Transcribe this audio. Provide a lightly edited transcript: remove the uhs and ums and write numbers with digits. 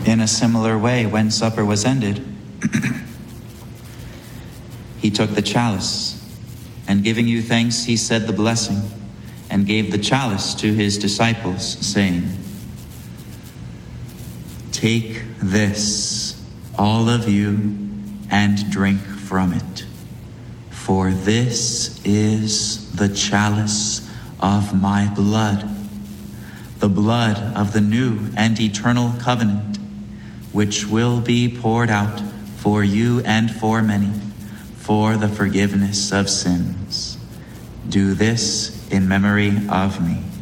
In a similar way, when supper was ended, he took the chalice, and giving you thanks, he said the blessing, and gave the chalice to his disciples, saying, "Take this, all of you, and drink from it, for this is the chalice of my blood, the blood of the new and eternal covenant, which will be poured out for you and for many, for the forgiveness of sins. Do this in memory of me."